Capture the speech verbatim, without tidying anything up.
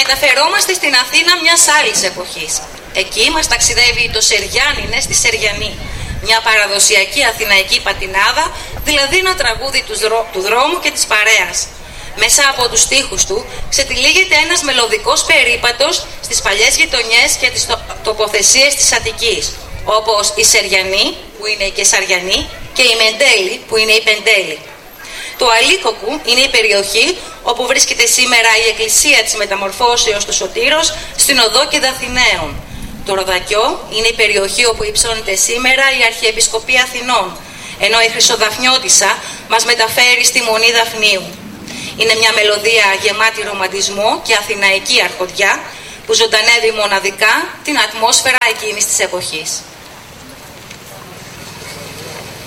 Μεταφερόμαστε στην Αθήνα μιας άλλης εποχής. Εκεί μας ταξιδεύει το Σεριάνινε στη Σεριανή, μια παραδοσιακή αθηναϊκή πατινάδα, δηλαδή ένα τραγούδι του, δρό, του δρόμου και της παρέας. Μέσα από τους στίχους του ξετυλίγεται ένας μελωδικός περίπατος στις παλιές γειτονιές και τις τοποθεσίες της Αττικής, όπως η Σεριανή, που είναι η Κεσαριανή, και η Μεντέλη, που είναι η Πεντέλη. Το Αλίκοκου είναι η περιοχή όπου βρίσκεται σήμερα η εκκλησία της Μεταμορφώσεως του Σωτήρος στην οδό Κεδαθηναίων. Το Ροδακιό είναι η περιοχή όπου υψώνεται σήμερα η Αρχιεπισκοπή Αθηνών, ενώ η Χρυσοδαφνιώτισσα μας μεταφέρει στη Μονή Δαφνίου. Είναι μια μελωδία γεμάτη ρομαντισμό και αθηναϊκή αρχοντιά που ζωντανεύει μοναδικά την ατμόσφαιρα εκείνης της εποχής.